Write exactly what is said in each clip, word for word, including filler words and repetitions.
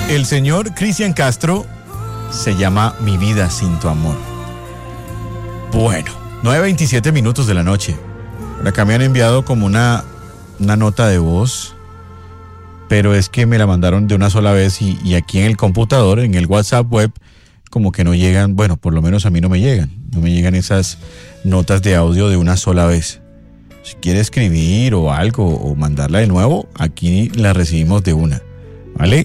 El señor Cristian Castro se llama Mi vida sin tu amor. Bueno, nueve veintisiete minutos de la noche. Por acá me han enviado como una, una nota de voz, pero es que me la mandaron de una sola vez y, y aquí en el computador, en el WhatsApp web, como que no llegan, bueno, por lo menos a mí no me llegan, no me llegan esas notas de audio de una sola vez. Si quiere escribir o algo o mandarla de nuevo, aquí la recibimos de una, ¿vale?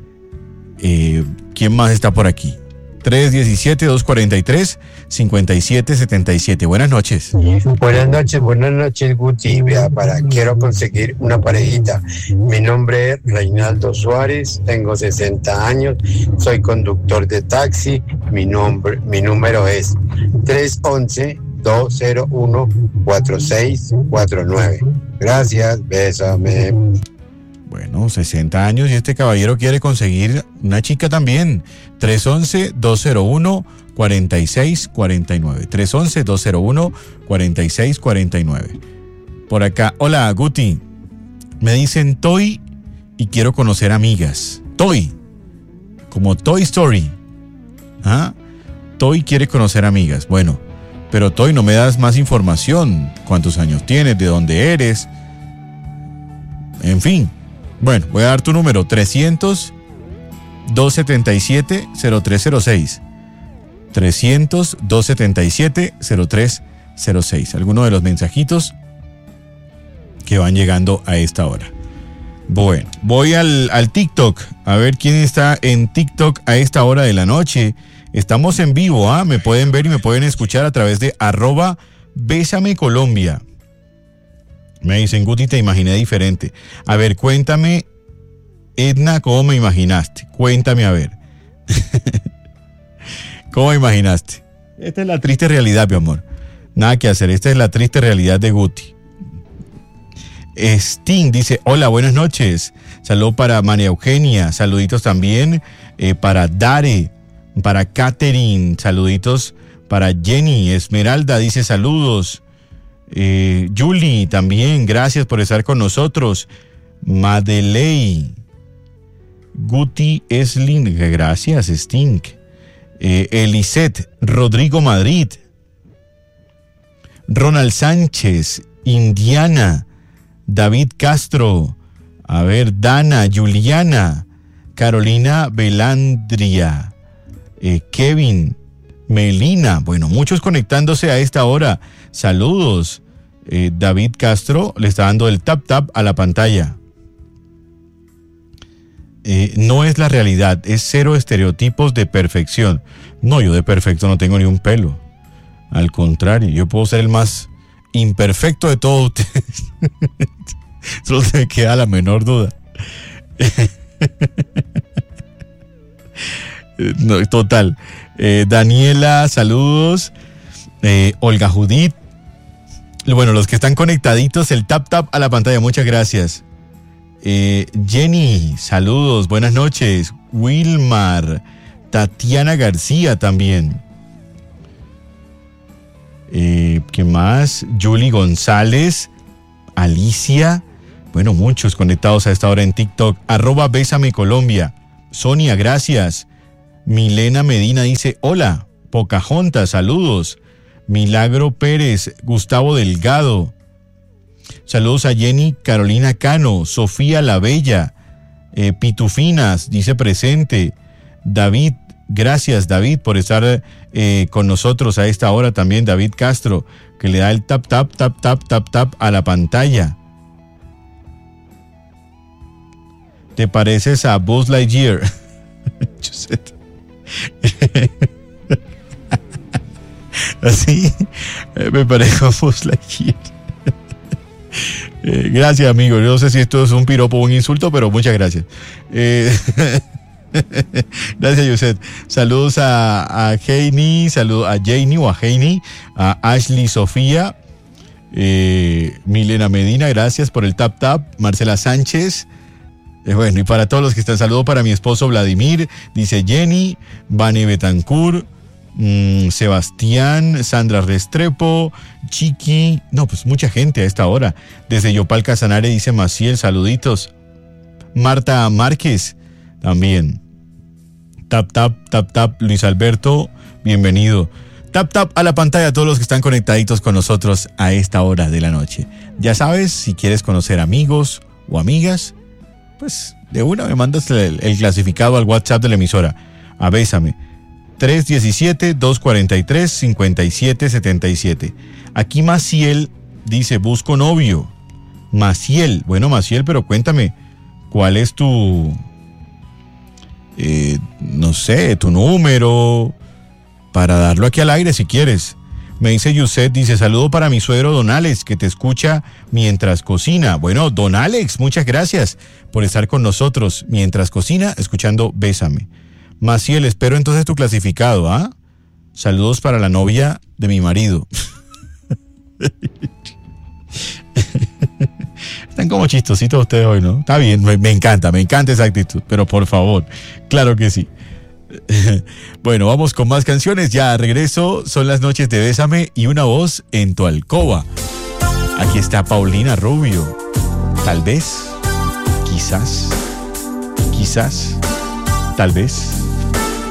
Eh, ¿Quién más está por aquí? tres uno siete, dos cuatro tres, cinco siete siete siete. Buenas noches. Buenas noches, buenas noches, Guti. Vea, para, quiero conseguir una parejita. Mi nombre es Reinaldo Suárez, tengo sesenta años, soy conductor de taxi. Mi nombre, mi número es tres once, dos cero uno, cuatro seis cuatro nueve. Gracias, bésame. Bueno, sesenta años y este caballero quiere conseguir una chica también. tres once, dos cero uno, cuatro seis cuatro nueve. tres once, dos cero uno, cuatro seis cuatro nueve. Por acá, hola Guti. Me dicen Toy y quiero conocer amigas. Toy, como Toy Story. ¿Ah? Toy quiere conocer amigas. Bueno, pero Toy, no me das más información. ¿Cuántos años tienes? ¿De dónde eres? En fin. Bueno, voy a dar tu número, trescientos, dos setenta y siete, cero tres cero seis. trescientos, dos setenta y siete, cero tres cero seis. Alguno de los mensajitos que van llegando a esta hora. Bueno, voy al, al TikTok, a ver quién está en TikTok a esta hora de la noche. Estamos en vivo, ¿ah? Me pueden ver y me pueden escuchar a través de arroba Bésame Colombia. Me dicen, Guti, te imaginé diferente. A ver, cuéntame, Edna, ¿cómo me imaginaste? Cuéntame, a ver. ¿Cómo me imaginaste? Esta es la triste realidad, mi amor. Nada que hacer, esta es la triste realidad de Guti. Sting dice, hola, buenas noches. Saludos para María Eugenia, saluditos también eh, para Dare, para Catherine, saluditos para Jenny. Esmeralda dice saludos. Eh, Julie también, gracias por estar con nosotros. Madeley, Guti Eslin, gracias Sting. eh, Elisette, Rodrigo Madrid, Ronald Sánchez, Indiana, David Castro, a ver, Dana, Juliana, Carolina Belandria, eh, Kevin, Melina, bueno, muchos conectándose a esta hora. Saludos. Eh, David Castro le está dando el tap tap a la pantalla. Eh, no es la realidad, es cero estereotipos de perfección. No, yo de perfecto no tengo ni un pelo. Al contrario, yo puedo ser el más imperfecto de todos ustedes. Solo se me queda la menor duda. No, total. Eh, Daniela, saludos. Eh, Olga Judith. Bueno, los que están conectaditos, el tap tap a la pantalla, muchas gracias. Eh, Jenny, saludos, buenas noches. Wilmar, Tatiana García también. Eh, ¿Qué más? Julie González, Alicia. Bueno, muchos conectados a esta hora en TikTok. Arroba Bésame Colombia. Sonia, gracias. Milena Medina dice, hola. Pocahontas, saludos. Milagro Pérez, Gustavo Delgado. Saludos a Jenny Carolina Cano, Sofía La Bella, eh, Pitufinas, dice presente. David, gracias David por estar eh, con nosotros a esta hora también. David Castro, que le da el tap, tap, tap, tap, tap, tap a la pantalla. ¿Te pareces a Buzz Lightyear? Así me parezco a Buzz Lightyear. eh, Gracias, amigo. Yo no sé si esto es un piropo o un insulto, pero muchas gracias. eh, Gracias, José. Saludos a, a Heini, saludos a Janie o a Heini, a Ashley Sofía, eh, Milena Medina, gracias por el tap tap. Marcela Sánchez. Eh, bueno, y para todos los que están, saludo para mi esposo Vladimir, dice Jenny, Vane Betancourt, mmm, Sebastián, Sandra Restrepo, Chiqui, no, pues mucha gente a esta hora. Desde Yopal Casanare dice Maciel, saluditos. Marta Márquez, también. Tap, tap, tap, tap. Luis Alberto, bienvenido. Tap, tap a la pantalla a todos los que están conectaditos con nosotros a esta hora de la noche. Ya sabes, si quieres conocer amigos o amigas, pues de una me mandas el, el clasificado al WhatsApp de la emisora. A Bésame. tres uno siete, dos cuatro tres, cinco siete siete siete. Aquí Maciel dice, busco novio. Maciel, bueno Maciel, pero cuéntame, ¿cuál es tu, eh, no sé, tu número? Para darlo aquí al aire si quieres. Me dice Yuset, dice, saludo para mi suegro Don Alex, que te escucha mientras cocina. Bueno, Don Alex, muchas gracias por estar con nosotros mientras cocina, escuchando Bésame. Maciel, espero entonces tu clasificado, ¿ah? Saludos para la novia de mi marido. Están como chistositos ustedes hoy, ¿no? Está bien, me, me encanta, me encanta esa actitud, pero por favor, claro que sí. Bueno, vamos con más canciones. Ya regreso, son las noches de Bésame y una voz en tu alcoba. Aquí está Paulina Rubio. Tal vez, quizás, quizás, tal vez.